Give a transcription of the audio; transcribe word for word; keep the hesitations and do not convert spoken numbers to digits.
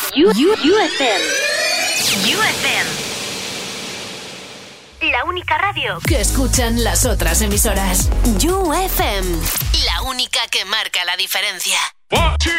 U, U, F M. U F M. La única radio que escuchan las otras emisoras. U F M. La única que marca la diferencia. One, two,